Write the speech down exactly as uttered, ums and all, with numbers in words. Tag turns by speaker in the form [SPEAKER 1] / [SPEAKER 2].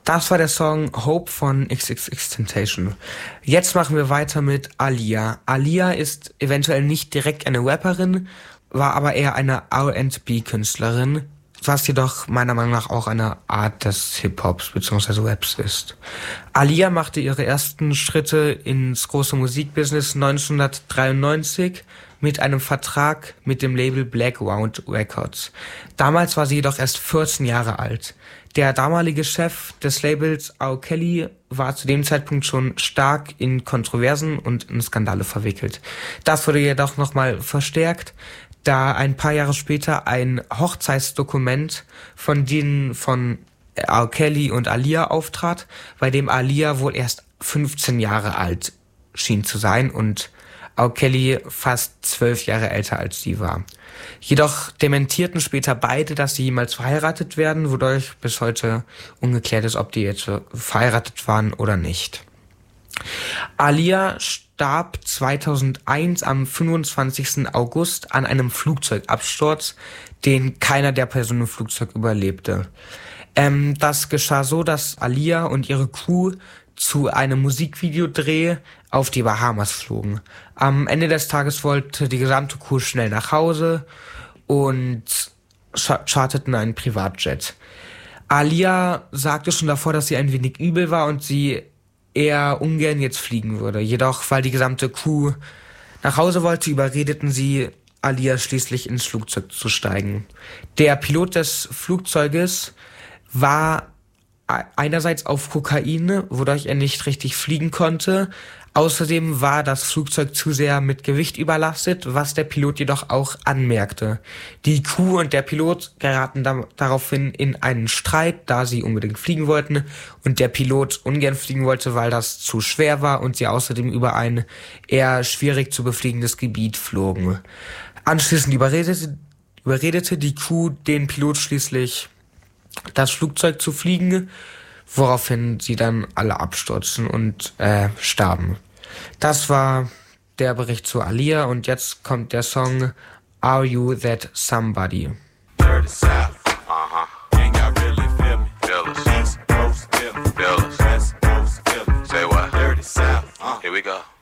[SPEAKER 1] Das war der Song Hope von XXXTentacion. Jetzt machen wir weiter mit Aaliyah. Aaliyah ist eventuell nicht direkt eine Rapperin, war aber eher eine R and B-Künstlerin, was jedoch meiner Meinung nach auch eine Art des Hip-Hops bzw. Raps ist. Aaliyah machte ihre ersten Schritte ins große Musikbusiness neunzehnhundertdreiundneunzig mit einem Vertrag mit dem Label Black Round Records. Damals war sie jedoch erst vierzehn Jahre alt. Der damalige Chef des Labels, R. Kelly, war zu dem Zeitpunkt schon stark in Kontroversen und in Skandale verwickelt. Das wurde jedoch nochmal verstärkt, da ein paar Jahre später ein Hochzeitsdokument von denen von R. Kelly und Aaliyah auftrat, bei dem Aaliyah wohl erst fünfzehn Jahre alt schien zu sein und R. Kelly fast zwölf Jahre älter als sie war. Jedoch dementierten später beide, dass sie jemals verheiratet werden, wodurch bis heute ungeklärt ist, ob die jetzt verheiratet waren oder nicht. Aaliyah starb zweitausendeins am fünfundzwanzigsten August an einem Flugzeugabsturz, den keiner der Personen im Flugzeug überlebte. Ähm, das geschah so, dass Aaliyah und ihre Crew zu einem Musikvideodreh auf die Bahamas flogen. Am Ende des Tages wollte die gesamte Crew schnell nach Hause und charterten einen Privatjet. Aaliyah sagte schon davor, dass sie ein wenig übel war und sie eher ungern jetzt fliegen würde. Jedoch, weil die gesamte Crew nach Hause wollte, überredeten sie Aaliyah schließlich ins Flugzeug zu steigen. Der Pilot des Flugzeuges war einerseits auf Kokain, wodurch er nicht richtig fliegen konnte. Außerdem war das Flugzeug zu sehr mit Gewicht überlastet, was der Pilot jedoch auch anmerkte. Die Crew und der Pilot geraten da, daraufhin in einen Streit, da sie unbedingt fliegen wollten und der Pilot ungern fliegen wollte, weil das zu schwer war und sie außerdem über ein eher schwierig zu befliegendes Gebiet flogen. Anschließend überredete, überredete die Crew den Pilot schließlich, das Flugzeug zu fliegen, woraufhin sie dann alle abstürzen und äh, starben. Das war der Bericht zu Aaliyah und jetzt kommt der Song Are You That Somebody?
[SPEAKER 2] Dirty South, uh-huh. Ain't got really feel me. Feel us. East Coast, feel me. Feel us. West Coast, feel me. Say what? Dirty South, uh. Here we go.